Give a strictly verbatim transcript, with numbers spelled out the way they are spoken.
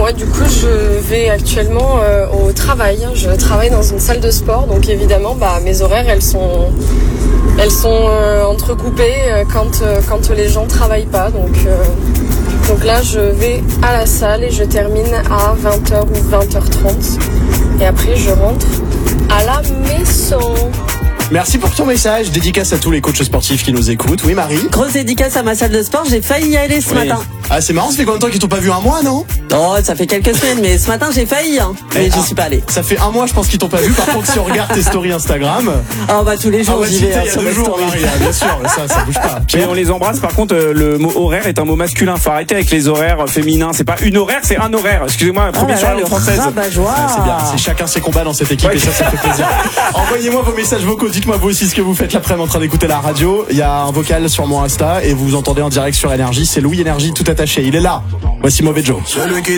moi, du coup, je vais actuellement euh, au travail. Je travaille dans une salle de sport, donc évidemment, bah, mes horaires, elles sont, elles sont euh, entrecoupées euh, quand euh, quand les gens travaillent pas. Donc, euh, donc là, je vais à la salle et je termine à vingt heures ou vingt heures trente. Et après, je rentre à la maison. Merci pour ton message. Dédicace à tous les coachs sportifs qui nous écoutent. Oui, Marie. Grosse dédicace à ma salle de sport. J'ai failli y aller ce Oui. matin. Ah, c'est marrant, ça fait combien de temps qu'ils t'ont pas vu? Un mois, non? Oh, ça fait quelques semaines, mais ce matin j'ai failli, hein. Mais Eh, j'y ah, suis pas allée. Ça fait un mois, je pense qu'ils t'ont pas vu. Par contre, si on regarde tes stories Instagram. Oh, bah, tous les jours, Ah ouais, j'y c'était vais, hein, il y a sur deux mes jours, stories. Marie, hein, bien sûr, ça, ça bouge pas. Et on les embrasse. Par contre, euh, le mot horaire est un mot masculin. Faut arrêter avec les horaires féminins. C'est pas une horaire, c'est un horaire. Excusez-moi, Ah premier là sur là, la le langue française. rabat-joie. Ah, c'est bien, c'est chacun ses combats dans cette équipe Ouais. et ça, ça fait plaisir. Envoyez-moi vos messages vocaux, dites-moi vous aussi ce que vous faites l'après-midi en train d'écouter la radio. Il y a un vocal sur mon Insta et vous entendez en direct sur Énergie. C'est Louis Énergie tout attaché. Il est là. Voici Mauvais Joe. Celui qui